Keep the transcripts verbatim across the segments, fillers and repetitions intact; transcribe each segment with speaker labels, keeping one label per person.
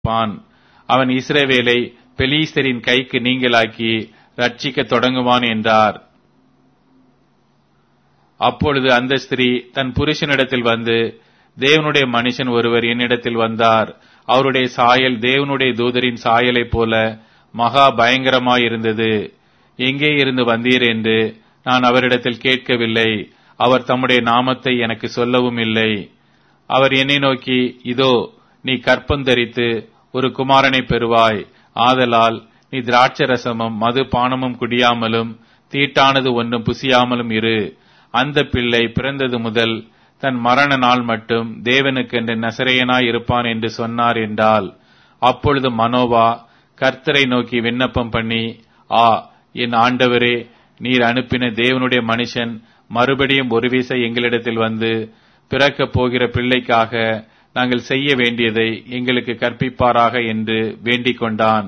Speaker 1: பான். அவன் இஸ்ரவேலை பெலிஸ்தரின் கைக்கு நீங்களாக்கி ரட்சிக்க தொடங்குவான் என்றார். அப்பொழுது அந்த ஸ்திரீ தன் புருஷனிடத்தில் வந்து, தேவனுடைய மனுஷன் ஒருவர் என்னிடத்தில் வந்தார். அவருடைய சாயல் தேவனுடைய தூதரின் சாயலைப் போல மகா பயங்கரமாயிருந்தது. எங்கே இருந்து வந்தீர் என்று நான் அவரிடத்தில் கேட்கவில்லை. அவர் தம்முடைய நாமத்தை எனக்கு சொல்லவும் இல்லை. அவர் என்னை நோக்கி, இதோ நீ கற்பந்தரித்து ஒரு குமாரனை பெறுவாய். ஆதலால் நீ திராட்சரசமும் மது பானமும் குடியாமலும் தீட்டானது ஒன்றும் புசியாமலும் இரு. அந்த பிள்ளை பிறந்தது முதல் தன் மரண நாள் மட்டும் தேவனுக்கென்று நசரேயனாய் இருப்பான் என்று சொன்னார் என்றால். அப்பொழுது மனோவா கர்த்தரை நோக்கி விண்ணப்பம் பண்ணி, ஆ என் ஆண்டவரே, நீர் அனுப்பின தேவனுடைய மனுஷன் மறுபடியும் ஒரு வீசை எங்களிடத்தில் வந்து பிறக்கப் போகிற பிள்ளைக்காக நாங்கள் செய்ய வேண்டியதை எங்களுக்கு கற்பிப்பாராக என்று வேண்டிக் கொண்டான்.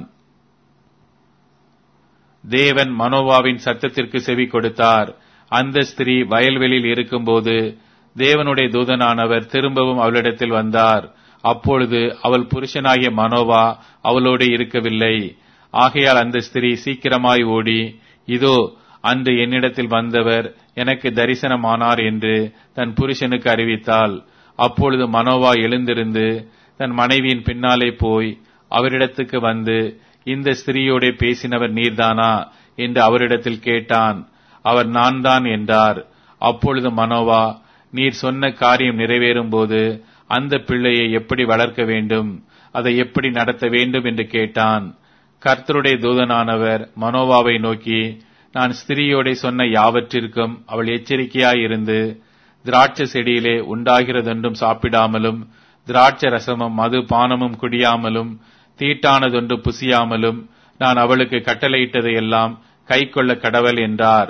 Speaker 1: தேவன் மனோவாவின் சத்தத்திற்கு செவி கொடுத்தார். அந்த ஸ்திரீ வயல்வெளியில் இருக்கும்போது தேவனுடைய தூதனானவர் திரும்பவும் அவளிடத்தில் வந்தார். அப்பொழுது அவள் புருஷனாகிய மனோவா அவளோடு இருக்கவில்லை. ஆகையால் அந்த ஸ்திரீ சீக்கிரமாய் ஓடி, இதோ அன்று என்னிடத்தில் வந்தவர் எனக்கு தரிசனமானார் என்று தன் புருஷனுக்கு அறிவித்தாள். அப்பொழுது மனோவா எழுந்திருந்து தன் மனைவியின் பின்னாலே போய் அவரிடத்துக்கு வந்து, இந்த ஸ்திரீயோட பேசினவர் நீர்தானா என்று அவரிடத்தில் கேட்டான். அவர் நான் தான் என்றார். அப்பொழுது மனோவா, நீர் சொன்ன காரியம் நிறைவேறும் போது அந்த பிள்ளையை எப்படி வளர்க்க வேண்டும், அதை எப்படி நடத்த வேண்டும் என்று கேட்டான். கர்த்தருடைய தூதனானவர் மனோவாவை நோக்கி, நான் ஸ்திரீயோட சொன்ன யாவற்றிற்கும் அவள் எச்சரிக்கையாயிருந்து திராட்சை செடியிலே உண்டாகிறதொன்றும் சாப்பிடாமலும் திராட்ச ரசமும் மது பானமும் குடியாமலும் தீட்டானதொன்று புசியாமலும் நான் அவளுக்கு கட்டளையிட்டதையெல்லாம் கை கொள்ள கடவல் என்றார்.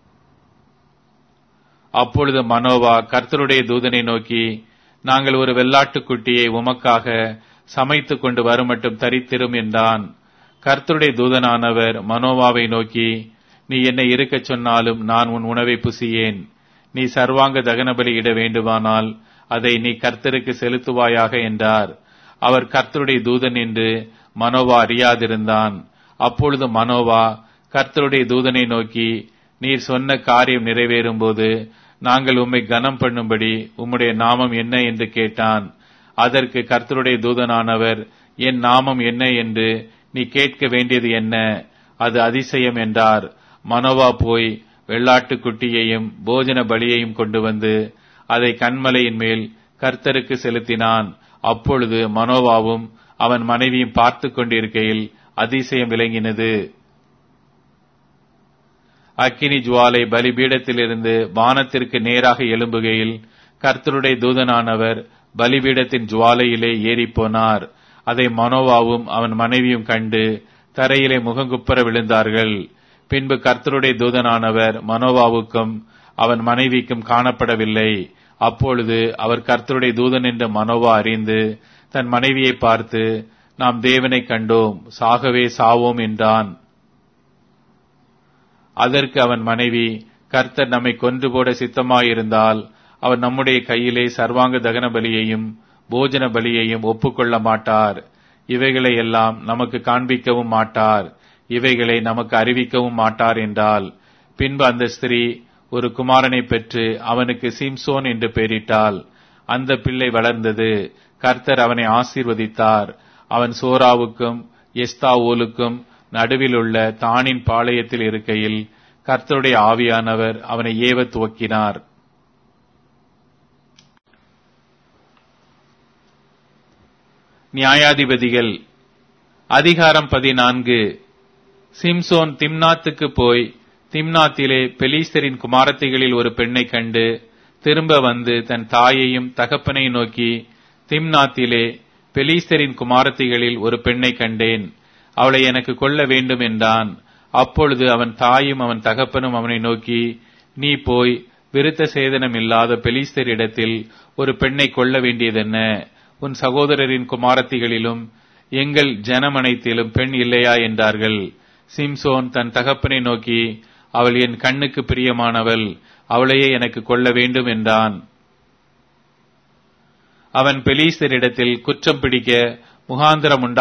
Speaker 1: அப்பொழுது மனோவா கர்த்தருடைய தூதனை நோக்கி, நாங்கள் ஒரு வெள்ளாட்டுக்குட்டியை உமக்காக சமைத்து கொண்டு வருமட்டும் தரித்திரும் என்றான். கர்த்தருடைய தூதனானவர் மனோவாவை நோக்கி, நீ என்னை இருக்கச் சொன்னாலும் நான் உன் உணவை புசியேன். நீ சர்வாங்க தகனபலி இட வேண்டுமானால் அதை நீ கர்த்தருக்கு செலுத்துவாயாக என்றார். அவர் கர்த்தருடைய தூதன் என்று மனோவா அறியாதிருந்தான். அப்பொழுது மனோவா கர்த்தருடைய தூதனை நோக்கி, நீர் சொன்ன காரியம் நிறைவேறும் போது நாங்கள் உம்மை கனம் பண்ணும்படி உம்முடைய நாமம் என்ன என்று கேட்டான். அதற்கு கர்த்தருடைய தூதனானவர், என் நாமம் என்ன என்று நீ கேட்க வேண்டியது என்ன, அது அதிசயம் என்றார். மனோவா போய் வெள்ளாட்டுக்குட்டியையும் போஜன பலியையும் கொண்டு வந்து அதை கன்மலையின் மேல் கர்த்தருக்கு செலுத்தினான். அப்பொழுது மனோவாவும் அவன் மனைவியும் பார்த்து கொண்டிருக்கையில் அதிசயம் விளங்கினது. அக்கினி ஜுவாலை பலிபீடத்திலிருந்து வானத்திற்கு நேராக எழும்புகையில் கர்த்தருடைய தூதனானவர் பலிபீடத்தின் ஜுவாலையிலே ஏறிப்போனார். அதை மனோவாவும் அவன் மனைவியும் கண்டு தரையிலே முகங்குப்புற விழுந்தார்கள். பின்பு கர்த்தருடைய தூதனானவர் மனோவாவுக்கும் அவன் மனைவிக்கும் காணப்படவில்லை. அப்பொழுது அவர் கர்த்தருடைய தூதன் என்று மனோவா அறிந்து தன் மனைவியை பார்த்து, நாம் தேவனை கண்டோம், சாகவே சாவோம் என்றான். அதற்கு அவன் மனைவி, கர்த்தர் நம்மை கொன்று போட சித்தமாயிருந்தால் அவர் நம்முடைய கையிலே சர்வாங்க தகன பலியையும் போஜன பலியையும் ஒப்புக்கொள்ள மாட்டார். இவைகளை எல்லாம் நமக்கு காண்பிக்கவும் மாட்டார், இவைகளை நமக்கு அறிவிக்கவும் மாட்டார் என்றால். பின்பு அந்த ஸ்திரீ ஒரு குமாரனை பெற்று அவனுக்கு சிம்சோன் என்று பெயரிட்டாள். அந்த பிள்ளை வளர்ந்தது. கர்த்தர் அவனை ஆசீர்வதித்தார். அவன் சோராவுக்கும் எஸ்தாவோலுக்கும் நடுவில் உள்ள தானின் பாளையத்தில் இருக்கையில் கர்த்தருடைய ஆவியானவர் அவனை ஏவ துவக்கினார். நியாயாதிபதிகள் அதிகாரம் பதினான்கு. சிம்சோன் திம்னாத்துக்கு போய் திம்னாத்திலே பெலிஸ்தரின் குமாரத்திகளில் ஒரு பெண்ணை கண்டு திரும்ப வந்து தன் தாயையும் தகப்பனை நோக்கி, திம்னாத்திலே பெலிஸ்தரின் குமாரத்திகளில் ஒரு பெண்ணை கண்டேன், அவளை எனக்கு கொள்ள வேண்டும் என்றான். அப்பொழுது அவன் தாயும் அவன் தகப்பனும் அவனை நோக்கி, நீ போய் விருத்த சேதனம் இல்லாத பெலிஸ்தரிடத்தில் ஒரு பெண்ணை கொள்ள வேண்டியதென்ன? உன் சகோதரரின் குமாரத்திகளிலும் எங்கள் ஜனமனைத்திலும் பெண் இல்லையா என்றார்கள். சிம்சோன் தன் தகப்பனை நோக்கி, அவள் என் கண்ணுக்கு பிரியமானவள், அவளையே எனக்கு கொள்ள வேண்டும் என்றான். அவன் பெலிஸ்தரிடத்தில் குற்றம் பிடிக்க முகாந்திரம்